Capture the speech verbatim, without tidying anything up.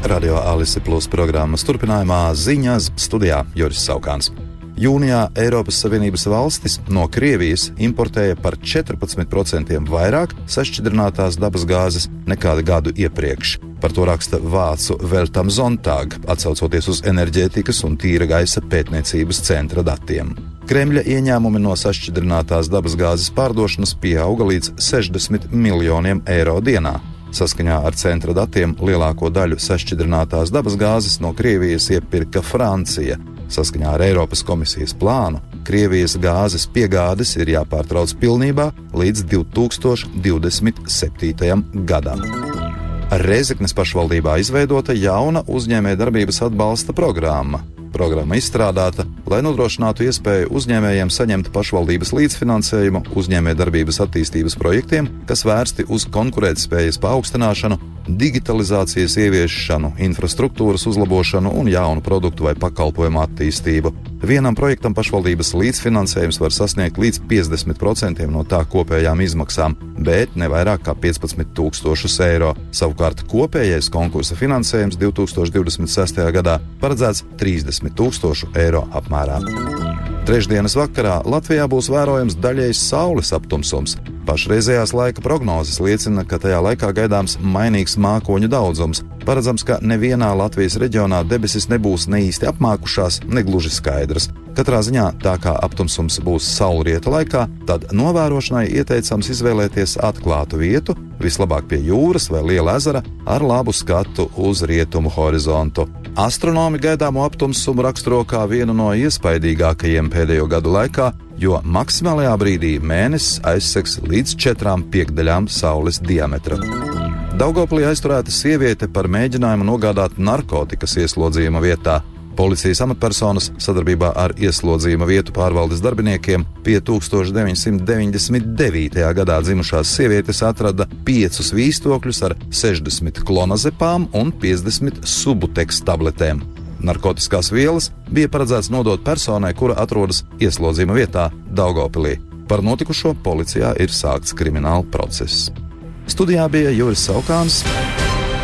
Radio Alise Plus programmas turpinājumā ziņas studijā Juris Saukāns. Jūnijā Eiropas Savienības valstis no Krievijas importēja par četrpadsmit procentiem vairāk sašķidrinātās dabasgāzes nekā gadu iepriekš. Par to raksta vācu Welt am Sonntag, atsaucoties uz enerģētikas un tīra gaisa pētniecības centra datiem. Kremļa ieņēmumi no sašķidrinātās dabasgāzes pārdošanas pieauga līdz sešdesmit miljoniem eiro dienā. Saskaņā ar centra datiem lielāko daļu sašķidrinātās dabasgāzes no Krievijas iepirka Francija. Saskaņā ar Eiropas komisijas plānu Krievijas gāzes piegādes ir jāpārtrauc pilnībā līdz divi tūkstoši divdesmit septītajam gadam. Rēzeknes pašvaldībā izveidota jauna uzņēmējdarbības atbalsta programma. Programma izstrādāta, lai nodrošinātu iespēju uzņēmējiem saņemt pašvaldības līdzfinansējumu uzņēmējdarbības attīstības projektiem, kas vērsti uz konkurētspējas paaugstināšanu, digitalizācijas ieviešanu, infrastruktūras uzlabošanu un jaunu produktu vai pakalpojumu attīstību. Vienam projektam pašvaldības līdzfinansējums var sasniegt līdz piecdesmit procentiem no tā kopējām izmaksām, bet ne vairāk kā piecpadsmit tūkstošus eiro. Savukārt kopējais konkursa finansējums divi tūkstoši divdesmit sestajā gadā paredzēts trīsdesmit tūkstošu eiro apmērā. Trešdienas vakarā Latvijā būs vērojams daļējs saules aptumsums. Pašreizējās laika prognozes liecina, ka tajā laikā gaidāms mainīgs mākoņu daudzums. Paredzams, ka nevienā Latvijas reģionā debesis nebūs ne īsti apmākušās, ne gluži skaidras. Katrā ziņā, tā kā aptumsums būs saulrieta laikā, tad novērošanai ieteicams izvēlēties atklātu vietu, vislabāk pie jūras vai liela ezera, ar labu skatu uz rietumu horizontu. Astronomi gaidāmo aptumsumu raksturo kā vienu no iespaidīgākajiem pēdējo gadu laikā, jo maksimālajā brīdī mēnesis aizsegs līdz četrām piekdaļām saules diametra. Daugavpilī aizturēta sieviete par mēģinājumu nogādāt narkotikas ieslodzījuma vietā. Policijas amatpersonas sadarbībā ar ieslodzījuma vietu pārvaldes darbiniekiem pie tūkstoš deviņsimt deviņdesmit devītajā gadā dzimušās sievietes atrada piecus vīstokļus ar sešdesmit klonazepām un piecdesmit subuteks tabletēm. Narkotiskās vielas bija paredzēts nodot personai, kura atrodas ieslodzījuma vietā Daugavpilī. Par notikušo policijā ir sākts krimināla process. Studijā bija Juris Saukāns.